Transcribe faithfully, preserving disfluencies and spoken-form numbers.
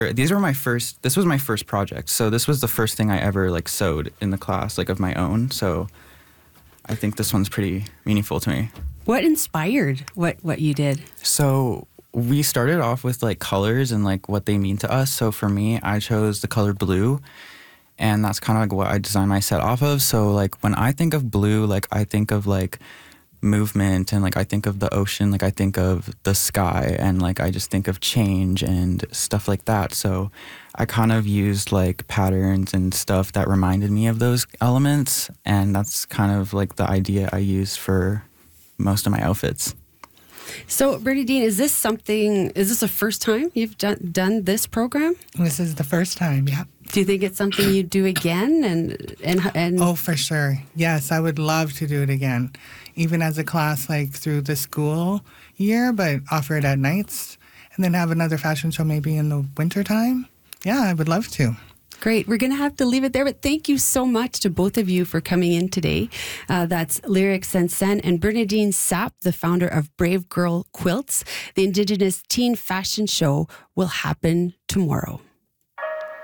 These were my first, this was my first project. So this was the first thing I ever like sewed in the class, like of my own. So I think this one's pretty meaningful to me. What inspired what, what you did? So we started off with like colors and like what they mean to us. So for me, I chose the color blue, and that's kind of like what I designed my set off of. So like when I think of blue, like I think of like movement, and like I think of the ocean, like I think of the sky, and like I just think of change and stuff like that. So I kind of used like patterns and stuff that reminded me of those elements, and that's kind of like the idea I used for most of my outfits. So Bernadine, is this something, is this the first time you've done, done this program? This is the first time, yeah. Do you think it's something you'd do again? And, and, and Oh, for sure. Yes, I would love to do it again, even as a class like through the school year, but offer it at nights and then have another fashion show maybe in the winter time. Yeah, I would love to. Great. We're going to have to leave it there, but thank you so much to both of you for coming in today. Uh, that's Lyric Sensen and Bernadine Sapp, the founder of Brave Girl Quilts. The Indigenous Teen Fashion Show will happen tomorrow.